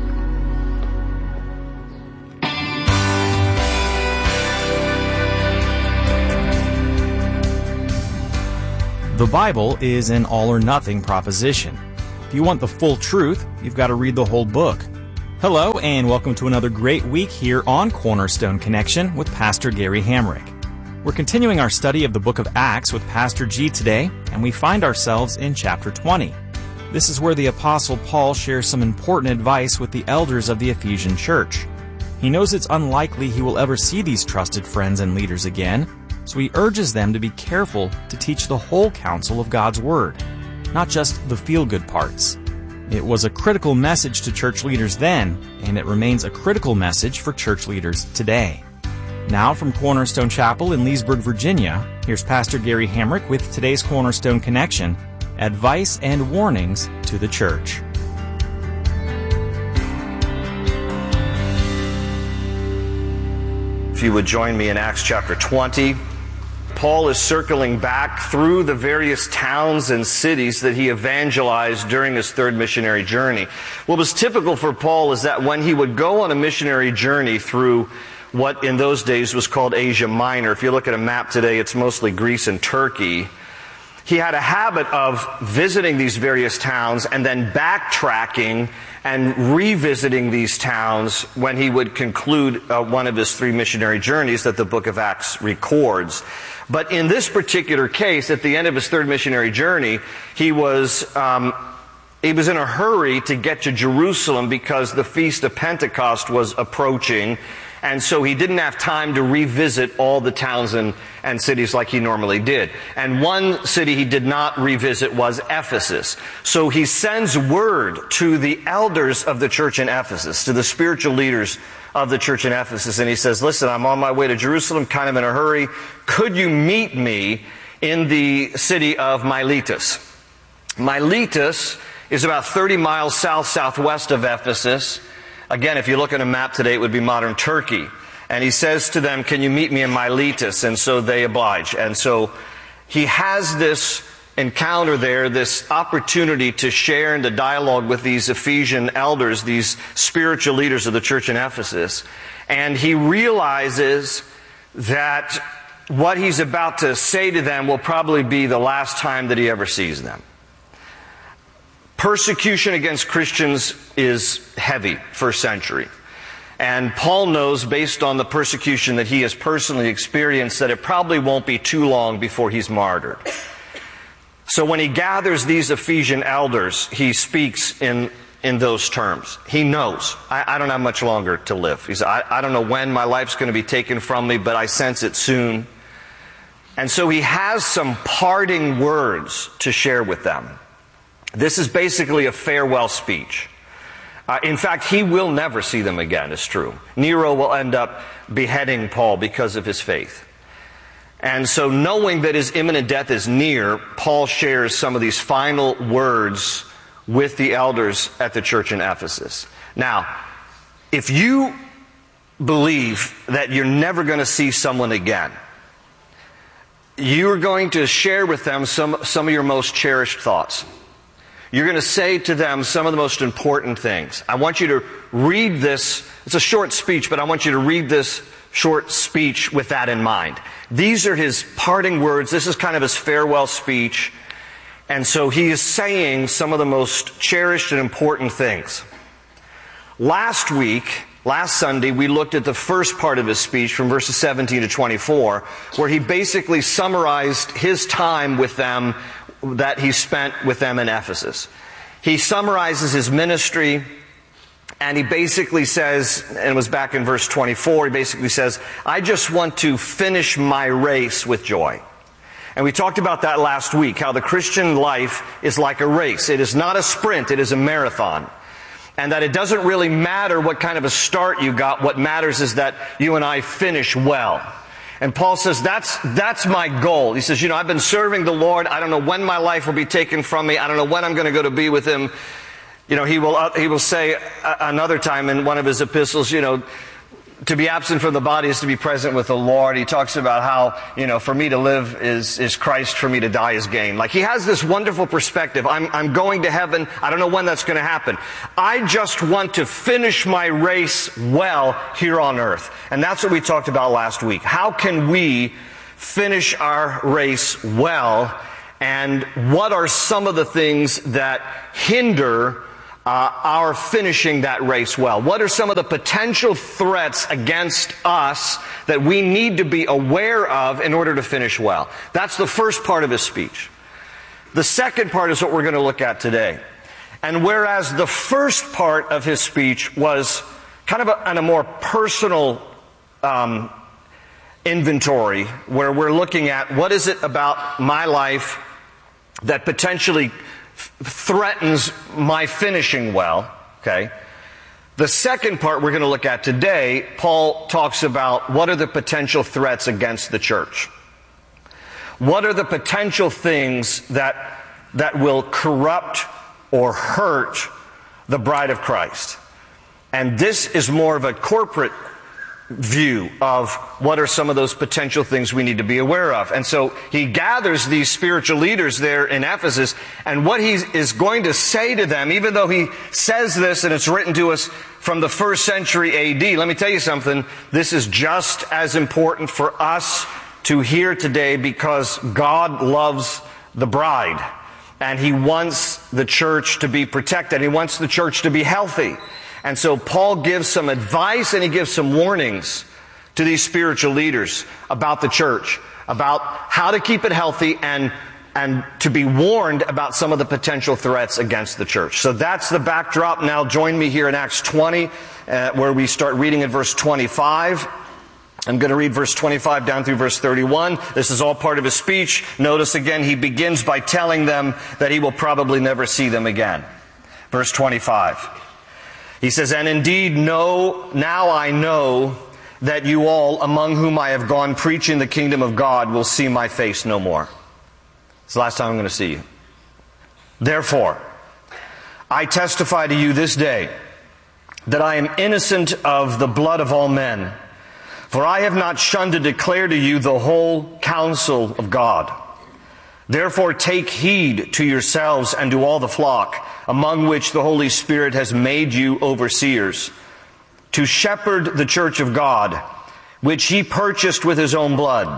The Bible is an all-or-nothing proposition. If you want the full truth, you've got to read the whole book. Hello, and welcome to another great week here on Cornerstone Connection with Pastor Gary Hamrick. We're continuing our study of the book of Acts with Pastor G today, and we find ourselves in chapter twenty. This is where the Apostle Paul shares some important advice with the elders of the Ephesian church. He knows it's unlikely he will ever see these trusted friends and leaders again, so he urges them to be careful to teach the whole counsel of God's Word, not just the feel-good parts. It was a critical message to church leaders then, and it remains a critical message for church leaders today. Now from Cornerstone Chapel in Leesburg, Virginia, here's Pastor Gary Hamrick with today's Cornerstone Connection, Advice and Warnings to the Church. If you would join me in Acts chapter twenty. Paul is circling back through the various towns and cities that he evangelized during his third missionary journey. What was typical for Paul is that when he would go on a missionary journey through what in those days was called Asia Minor, if you look at a map today, it's mostly Greece and Turkey, he had a habit of visiting these various towns and then backtracking and revisiting these towns when he would conclude uh, one of his three missionary journeys that the book of Acts records. But in this particular case, at the end of his third missionary journey, he was um, he was in a hurry to get to Jerusalem because the Feast of Pentecost was approaching, and so he didn't have time to revisit all the towns and, and cities like he normally did. And one city he did not revisit was Ephesus. So he sends word to the elders of the church in Ephesus, to the spiritual leaders of the church in Ephesus, and he says, listen, I'm on my way to Jerusalem, kind of in a hurry. Could you meet me in the city of Miletus? Miletus is about thirty miles south-southwest of Ephesus. Again, if you look at a map today, it would be modern Turkey. And he says to them, can you meet me in Miletus? And so they oblige. And so he has this encounter there, this opportunity to share in the dialogue with these Ephesian elders, these spiritual leaders of the church in Ephesus. And he realizes that what he's about to say to them will probably be the last time that he ever sees them. Persecution against Christians is heavy, first century. And Paul knows, based on the persecution that he has personally experienced, that it probably won't be too long before he's martyred. So when he gathers these Ephesian elders, he speaks in, in those terms. He knows, I, I don't have much longer to live. He said, I, I don't know when my life's going to be taken from me, but I sense it soon. And so he has some parting words to share with them. This is basically a farewell speech. Uh, in fact, he will never see them again, it's true. Nero will end up beheading Paul because of his faith. And so knowing that his imminent death is near, Paul shares some of these final words with the elders at the church in Ephesus. Now, if you believe that you're never going to see someone again, you're going to share with them some, some of your most cherished thoughts. You're going to say to them some of the most important things. I want you to read this. It's a short speech, but I want you to read this short speech with that in mind. These are his parting words. This is kind of his farewell speech. And so he is saying some of the most cherished and important things. Last week, last Sunday, we looked at the first part of his speech from verses seventeen to twenty-four, where he basically summarized his time with them that he spent with them in Ephesus. He summarizes his ministry, and he basically says, and it was back in verse twenty-four, he basically says, I just want to finish my race with joy. And we talked about that last week, how the Christian life is like a race. It is not a sprint, it is a marathon. And that it doesn't really matter what kind of a start you got, what matters is that you and I finish well. And Paul says, that's, that's my goal. He says, you know, I've been serving the Lord. I don't know when my life will be taken from me. I don't know when I'm going to go to be with Him. You know, he will, uh, he will say uh, another time in one of his epistles, you know, to be absent from the body is to be present with the Lord. He talks about how, you know, for me to live is, is Christ, for me to die is gain. Like, he has this wonderful perspective. I'm, I'm going to heaven. I don't know when that's going to happen. I just want to finish my race well here on earth. And that's what we talked about last week. How can we finish our race well? And what are some of the things that hinder Uh, our finishing that race well? What are some of the potential threats against us that we need to be aware of in order to finish well? That's the first part of his speech. The second part is what we're going to look at today. And whereas the first part of his speech was kind of a, on a more personal um, inventory, where we're looking at what is it about my life that potentially threatens my finishing well, okay? The second part we're going to look at today, Paul talks about what are the potential threats against the church. What are the potential things that, that will corrupt or hurt the bride of Christ? And this is more of a corporate view of what are some of those potential things we need to be aware of. And so he gathers these spiritual leaders there in Ephesus, and what he is going to say to them, even though he says this and it's written to us from the first century A D, let me tell you something, this is just as important for us to hear today, because God loves the bride and he wants the church to be protected. He wants the church to be healthy. And so Paul gives some advice and he gives some warnings to these spiritual leaders about the church, about how to keep it healthy, and and to be warned about some of the potential threats against the church. So that's the backdrop. Now join me here in Acts twenty, uh, where we start reading in verse twenty-five. I'm going to read verse twenty-five down through verse thirty-one. This is all part of his speech. Notice again, he begins by telling them that he will probably never see them again. Verse twenty-five. He says, "And indeed, know, now I know that you all, among whom I have gone preaching the kingdom of God, will see my face no more." It's the last time I'm going to see you. "Therefore, I testify to you this day that I am innocent of the blood of all men. For I have not shunned to declare to you the whole counsel of God. Therefore take heed to yourselves and to all the flock, among which the Holy Spirit has made you overseers, to shepherd the church of God, which he purchased with his own blood.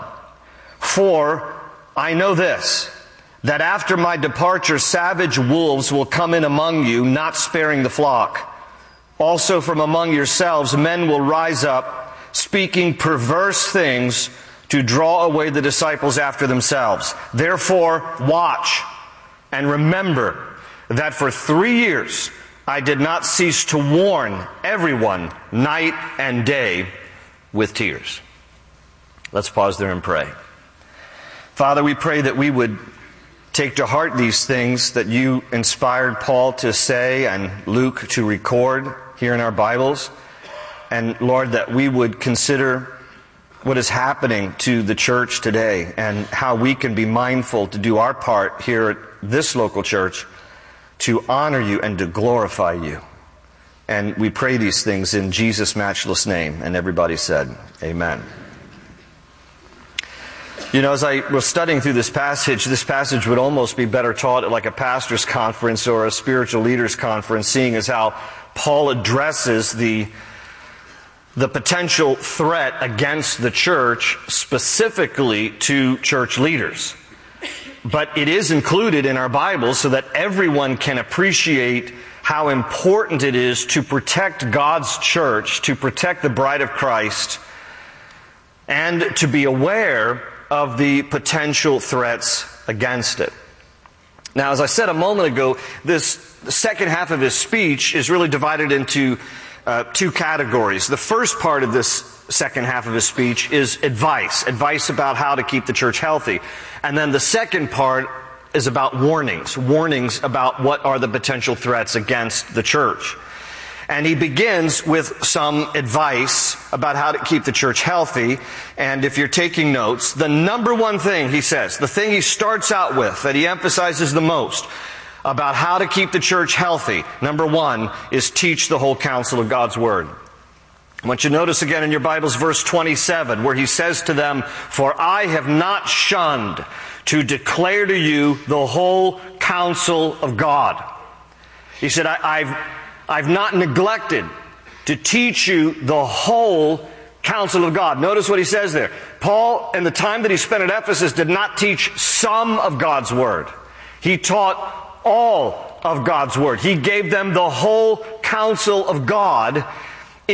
For I know this, that after my departure savage wolves will come in among you, not sparing the flock. Also from among yourselves men will rise up, speaking perverse things, to draw away the disciples after themselves. Therefore, watch and remember that for three years I did not cease to warn everyone night and day with tears." Let's pause there and pray. Father, we pray that we would take to heart these things that you inspired Paul to say and Luke to record here in our Bibles. And Lord, that we would consider what is happening to the church today and how we can be mindful to do our part here at this local church to honor you and to glorify you. And we pray these things in Jesus' matchless name. And everybody said, amen. You know, as I was studying through this passage, this passage would almost be better taught at like a pastor's conference or a spiritual leaders conference, seeing as how Paul addresses the the potential threat against the church, specifically to church leaders. But it is included in our Bible so that everyone can appreciate how important it is to protect God's church, to protect the bride of Christ, and to be aware of the potential threats against it. Now, as I said a moment ago, this second half of his speech is really divided into Uh, two categories. The first part of this second half of his speech is advice. Advice about how to keep the church healthy. And then the second part is about warnings. Warnings about what are the potential threats against the church. And he begins with some advice about how to keep the church healthy. And if you're taking notes, the number one thing he says, the thing he starts out with, that he emphasizes the most, about how to keep the church healthy, number one, is teach the whole counsel of God's Word. I want you to notice again in your Bibles verse twenty-seven, where he says to them, "For I have not shunned to declare to you the whole counsel of God." He said, I, I've, I've not neglected to teach you the whole counsel of God. Notice what he says there. Paul, in the time that he spent at Ephesus, did not teach some of God's Word. He taught all of God's Word. He gave them the whole counsel of God,